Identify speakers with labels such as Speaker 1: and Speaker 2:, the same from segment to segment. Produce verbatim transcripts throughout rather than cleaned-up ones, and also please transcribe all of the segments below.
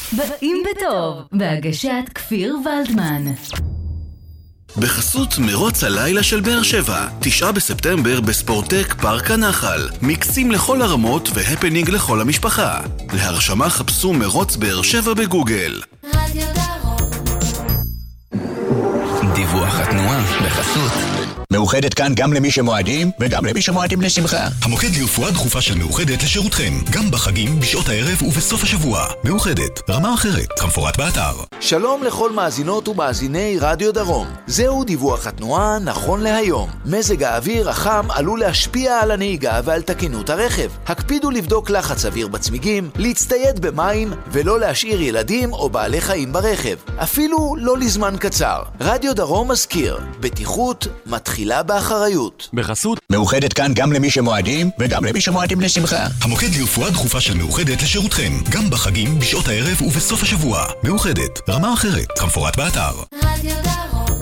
Speaker 1: באים בטוב, בהגשת כפיר ולדמן.
Speaker 2: בחסות מרוץ הלילה של באר שבע, תשעה בספטמבר בספורטק פארק הנחל. מיקסים לכל הרמות והפנינג לכל המשפחה. להרשמה חפשו מרוץ באר שבע בגוגל.
Speaker 3: רדיו דרום.
Speaker 4: דיווח התנועה בחסות
Speaker 5: מאוחדת כאן גם למי שמועדים וגם למי שמועדים לשמחה.
Speaker 6: המוקד לרפואה דחופה של מאוחדת לשירותכם, גם בחגים, בשעות הערב ובסוף השבוע. מאוחדת, רמה אחרת, כמפורט באתר.
Speaker 7: שלום לכל מאזינות ומאזיני רדיו דרום. זהו דיווח התנועה נכון להיום. מזג האוויר החם עלול להשפיע על הנהיגה ועל תקינות הרכב. הקפידו לבדוק לחץ אוויר בצמיגים, להצטייד במים ולא להשאיר ילדים או בעלי חיים ברכב. אפילו לא לזמן קצר. רדיו דרום מזכיר, בטיחות מתחילה באחריות.
Speaker 6: בחסות
Speaker 5: מאוחדת כאן גם למי שמועדים וגם למי שמועדים לשמחה.
Speaker 6: המוקד לרפואה דחופה של מאוחדת לשירותכם, גם בחגים, בשעות הערב ובסוף השבוע. מאוחדת, רמה אחרת, כמפורט באתר.
Speaker 3: רדיו דרום.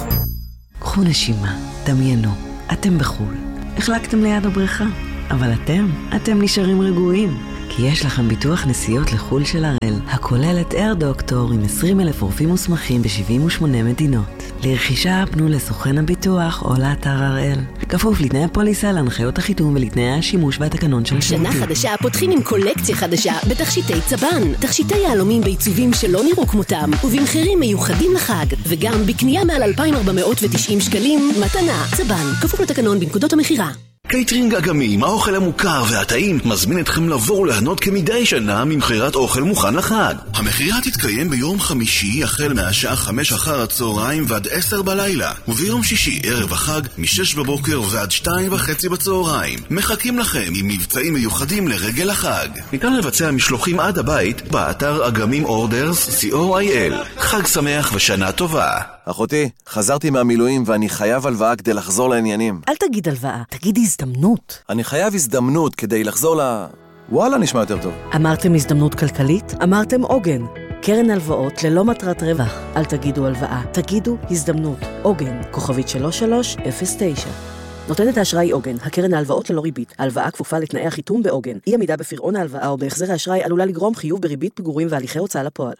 Speaker 8: קחו נשימה, דמיינו, אתם בחול. החלקתם ליד הבריכה, אבל אתם, אתם נשארים רגועים. כי יש לכם ביטוח נסיעות לחול של הראל, הכולל את אייר דוקטור עם עשרים אלף רופאים מוסמכים ב-שבעים ושמונה מדינות. לרכישה פנו לסוכן הביטוח או לאתר הראל. כפוף לתנאי הפוליסה, להנחיות החיתום ולתנאי השימוש והתקנון של
Speaker 9: שנה חדשה פותחים עם קולקציה חדשה בתכשיטי צבן. תכשיטי יהלומים בעיצובים שלא נראו כמותם ובמחירים מיוחדים לחג, וגם בקנייה מעל אלפיים ארבע מאות ותשעים שקלים מתנה. צבן, כפוף לתקנון בנקודות המחירה.
Speaker 2: קייטרינג אגמים, האוכל המוכר והטעים, מזמין אתכם לבוא ולהנות כמדי שנה ממחירת אוכל מוכן לחג. המחירה תתקיים ביום חמישי החל מהשעה חמש אחר הצהריים ועד עשר בלילה, וביום שישי ערב החג משש בבוקר ועד שתיים וחצי בצהריים. מחכים לכם עם מבצעים מיוחדים לרגל החג. ניתן לבצע משלוחים עד הבית באתר אגמים אורדרס סי או איי אל. חג שמח ושנה טובה.
Speaker 10: אחותי, חזרתי מהמילואים ואני חייב הלוואה כדי לחזור לעניינים.
Speaker 8: אל תגיד הלוואה, תגיד הזדמנות.
Speaker 10: אני חייב הזדמנות כדי לחזור ל... וואלה, נשמע יותר טוב.
Speaker 8: אמרתם הזדמנות כלכלית? אמרתם עוגן. קרן הלוואות ללא מטרת רווח. אל תגידו הלוואה, תגידו הזדמנות. עוגן, כוכבית שלוש שלוש אפס תשע. נותנת האשראי עוגן, הקרן ההלוואות ללא ריבית. ההלוואה כפופה לתנאי החיתום בעוגן. אי עמידה בפירעון ההלוואה או בהחזר האשראי עלולה לגרום חיוב בריבית פיגורים והליכי הוצאה לפועל.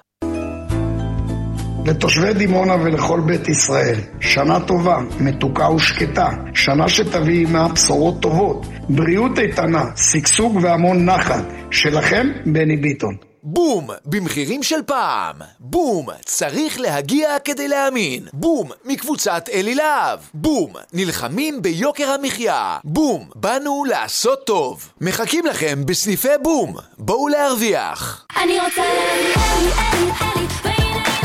Speaker 11: לתושבי דימונה ולכל בית ישראל, שנה טובה, מתוקה ושקטה, שנה שתביא עימה בשורות טובות, בריאות איתנה, שגשוג והמון נחת. שלכם, בני ביטון.
Speaker 7: בום, במחירים של פעם. בום, צריך להגיע כדי להאמין. בום, מקבוצת אלי להב. בום, נלחמים ביוקר המחיה. בום, באנו לעשות טוב. מחכים לכם בסניפי בום. בואו להרוויח.
Speaker 3: אני רוצה להביא אלי, אלי, אלי,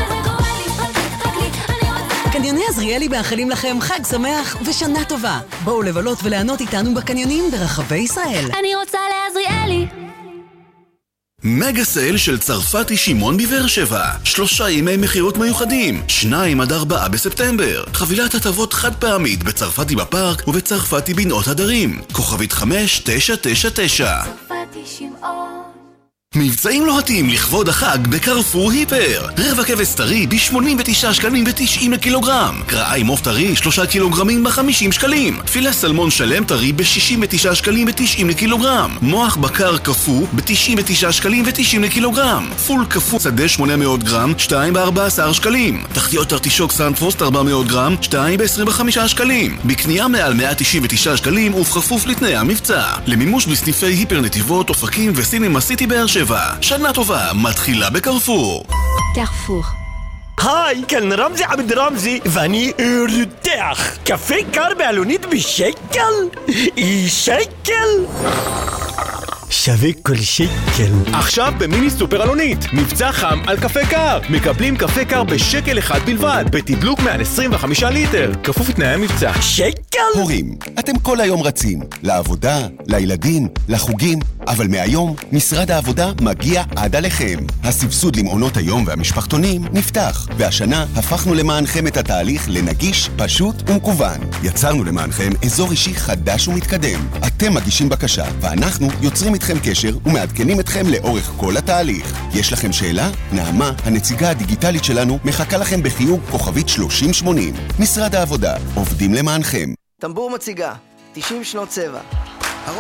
Speaker 12: קניוני עזריאלי מאחלים לכם חג שמח ושנה טובה. בואו לבלות וליהנות איתנו בקניונים ברחבי ישראל.
Speaker 3: אני רוצה לעזריאלי.
Speaker 2: מגה סייל של צרפתי שמעון בבאר שבע. שלושה ימי מחירות מיוחדים, שניים עד ארבעה בספטמבר. חבילת הטבות חד פעמית בצרפתי בפארק ובצרפתי בנאות הדרים. כוכבית חמש תשע תשע תשע.
Speaker 3: צרפתי שמעון.
Speaker 2: מבצעים לוהטים לכבוד החג בקרפור היפר. רבע כבש טרי ב-שמונים ותשעה שקלים ותשעים לקילוגרם. קרעי מוף טרי שלושה קילוגרמים ב-חמישים שקלים. פילה סלמון שלם טרי ב-שישים ותשעה שקלים ותשעים לקילוגרם. מוח בקר קפוא ב-תשעים ותשעה שקלים ותשעים לקילוגרם. פול קפוא שדה שמונה מאות גרם, שתיים ב-ארבעה עשר שקלים. תחתיות ארטישוק סנפרוסט ארבע מאות גרם, שתיים ב-עשרים וחמישה שקלים. בקנייה מעל מאה תשעים ותשעה שקלים ובכפוף לתנאי המבצע. למימוש בסניפי היפר נתיבות, אופקים וסינמה סיטי באר שבע. שנה טובה מתחילה בקרפור.
Speaker 9: קרפור.
Speaker 13: היי, כאן רמזי עבד רמזי ואני רותח. קפה קר בעלונית בשקל? שקל? שווה כל שקל.
Speaker 14: עכשיו במיני סופר אלונית, מבצע חם על קפה קר. מקבלים קפה קר בשקל אחד בלבד, בתדלוק מעל עשרים וחמישה ליטר. כפוף לתנאי המבצע.
Speaker 13: שקל?
Speaker 15: הורים, אתם כל היום רצים. לעבודה, לילדים, לחוגים. אבל מהיום, משרד העבודה מגיע עד עליכם. הסבסוד למעונות היום והמשפחתונים נפתח. והשנה הפכנו למענכם את התהליך לנגיש, פשוט ומקוון. יצרנו למענכם אזור אישי חדש ומתקדם. אתם מגישים בקשה, ואנחנו יוצרים איתכם קשר ומעדכנים אתכם לאורך כל התהליך. יש לכם שאלה? נעמה, הנציגה הדיגיטלית שלנו, מחכה לכם בחיוג כוכבית שלושים שמונים. משרד העבודה, עובדים למענכם.
Speaker 16: טמבור מציגה, תשעים שנות צבע.